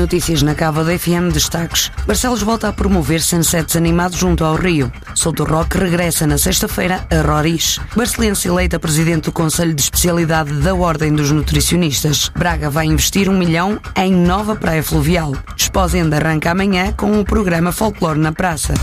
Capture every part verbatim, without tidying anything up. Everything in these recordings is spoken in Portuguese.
Notícias na Cava da F M, destaques. Barcelos volta a promover sunsets animados junto ao Rio. Souto Roque regressa na sexta-feira a Roriz. Barcelense eleita presidente do Conselho de Especialidade da Ordem dos Nutricionistas. Braga vai investir um milhão em nova praia fluvial. Esposende arranca amanhã com o programa Folclore na Praça.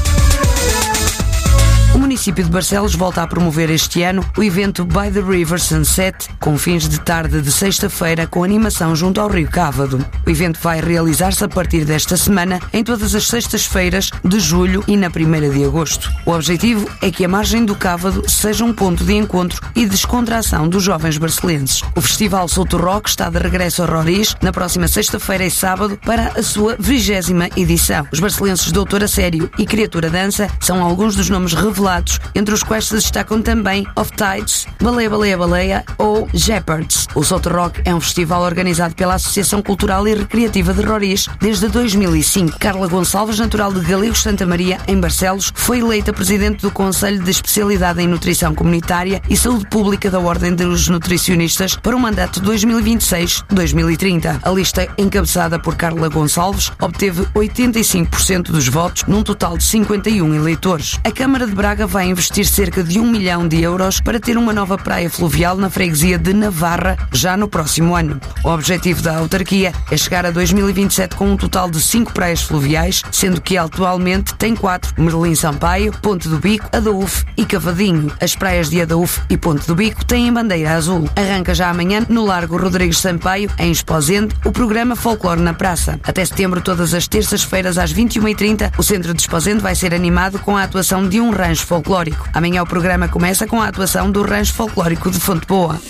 O município de Barcelos volta a promover este ano o evento By the River Sunset, com fins de tarde de sexta-feira com animação junto ao Rio Cávado. O evento vai realizar-se a partir desta semana em todas as sextas-feiras de julho e na primeira de agosto. O objetivo é que a margem do Cávado seja um ponto de encontro e descontração dos jovens barcelenses. O Festival Souto Roque está de regresso a Roriz na próxima sexta-feira e sábado para a sua vigésima edição. Os barcelenses Doutor a Sério e Criatura Dança são alguns dos nomes revelados, entre os quais se destacam também Off Tides, Baleia Baleia Baleia ou Jeopards. O Souto Roque é um festival organizado pela Associação Cultural e Recreativa de Roriz desde dois mil e cinco. Carla Gonçalves, natural de Galegos Santa Maria, em Barcelos, foi eleita presidente do Conselho de Especialidade em Nutrição Comunitária e Saúde Pública da Ordem dos Nutricionistas para o mandato dois mil e vinte e seis a dois mil e trinta. A lista, encabeçada por Carla Gonçalves, obteve oitenta e cinco por cento dos votos num total de cinquenta e um eleitores. A Câmara de Braga vai investir cerca de um milhão de euros para ter uma nova praia fluvial na freguesia de Navarra já no próximo ano. O objetivo da autarquia é chegar a dois mil e vinte e sete com um total de cinco praias fluviais, sendo que atualmente tem quatro: Merlim Sampaio, Ponte do Bico, Adaúfe e Cavadinho. As praias de Adaúfe e Ponte do Bico têm bandeira azul. Arranca já amanhã no Largo Rodrigues Sampaio, em Esposende, o programa Folclore na Praça. Até setembro, todas as terças-feiras às vinte e uma e trinta, o centro de Esposende vai ser animado com a atuação de um rancho folclórico. Amanhã o programa começa com a atuação do Rancho Folclórico de Fonte Boa.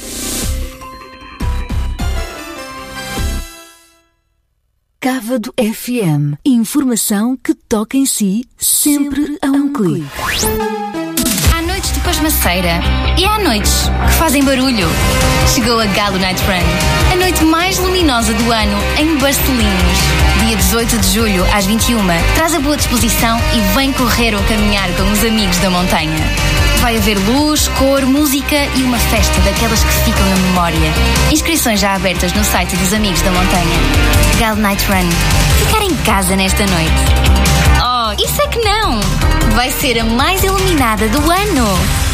Cávado F M. Informação que toca em si, sempre a um clique. Há noites de pasmaceira e há noites que fazem barulho. Chegou a Galo Night Run, a noite mais luminosa do ano em Barcelinhos. Dia dezoito de julho, às vinte e uma, traz a boa disposição e vem correr ou caminhar com os amigos da montanha. Vai haver luz, cor, música e uma festa daquelas que ficam na memória. Inscrições já abertas no site dos Amigos da Montanha. Galo Night Run. Ficar em casa nesta noite. Oh, isso é que não! Vai ser a mais iluminada do ano!